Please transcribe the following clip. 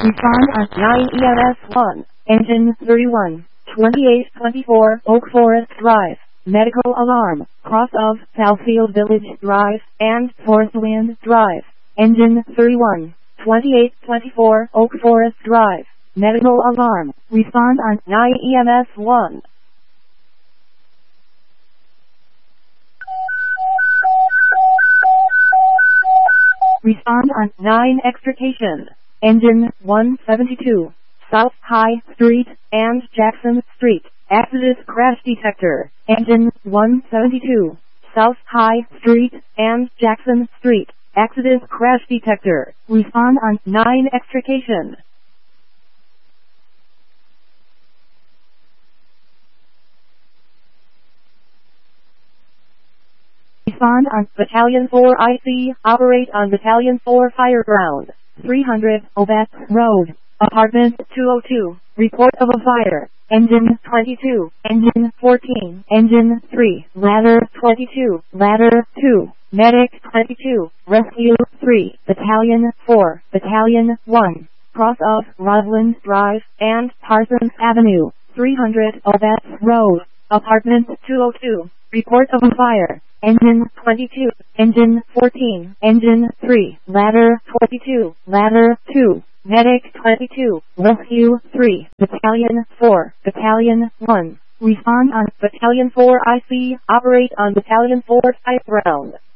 Respond on 9 EMS 1. Engine 31. 2824 Oak Forest Drive. Medical alarm. Cross of Southfield Village Drive and Forestwind Drive. Engine 31. 2824 Oak Forest Drive. Medical alarm. Respond on 9 EMS 1. Respond on 9 extrication. Engine 172. South High Street and Jackson Street. Accident crash detector. Engine 172. South High Street and Jackson Street. Accident crash detector. Respond on 9 extrication. Respond on Battalion 4 IC. Operate on Battalion 4 Fireground. 300 Obet Road. Apartment 202. Report of a fire. Engine 22. Engine 14. Engine 3. Ladder 22. Ladder 2. Medic 22. Rescue 3. Battalion 4. Battalion 1. Cross of Roslyn Drive and Parsons Avenue. 300 Obet Road. Apartment 202. Report of a fire. Engine 22. Engine 14. Engine 3. Ladder 22. Ladder 2. Medic 22. Rescue 3. Battalion 4. Battalion 1. Respond on Battalion 4 IC. Operate on Battalion 4 Fireground.